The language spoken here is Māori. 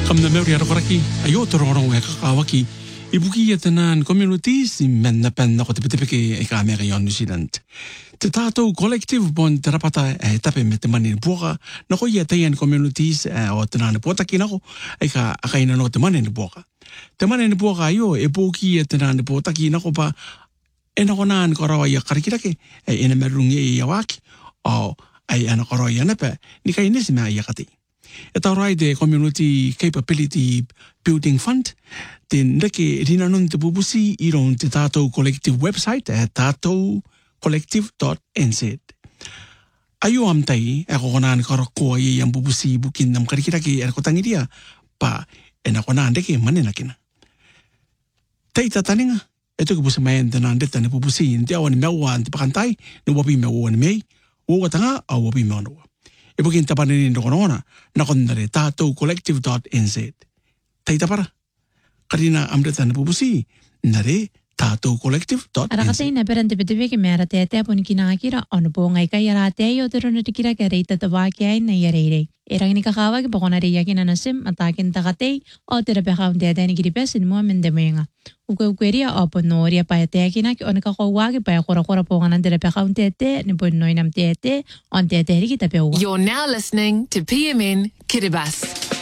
Kam na meuri arakoraki, ayo tororong e kakawaki, ibuki yatanan communities menna penna ko tipitipiki e kamera yon New Zealand. Te tātou collective bon te rapata e tape me te mani ni puaka, na ko yatayan communities o te nana puataki nako, e ka akaina no te mani ni puaka. Te mani ni puaka ayo e puki e te nana puataki nako pa e nako naan karawa ia karikirake, e ena merungi e iawaki, o ai ana karawa ia nepe, ni kai nisi mea ia kati. E tau rai te Community Capability Building Fund, te neke rina nun te pupusi i ron te tātou collective website e tātoucollective.nz. Ayo am tai e kokonaan karakoa i am pupusi bukin nam karikiraki e kotangiria pa e na konaan deke manena kina. Tei tataninga, e tuki pusi maen te naan deta ne pupusi ni te awan mewa ante pakantai, ni wapi mewa ni mei, uatanga au wapi mewa noa. E pukin tapanini ndokonona na kondare tātoucollective.nz. Tai tapara. Karina amreta na pupusi nare tātoucollective.nz. Arakatay na perante pitipiki mera tete pun kinakira ono po ngai kai yarate yo tero na tikira kare tatawaki ay na yarere. Erang ni kakawag pakonari yakin na nasim atakin takatay o terapekaun tete ni kiripesin mo mendemenga. Ukweria o ponoria pa yakin na ono kakawagi pa yakora po nga ng terapekaun tete ni punoy nam tete on tete kita pe. You're now listening to PMN Kiribati.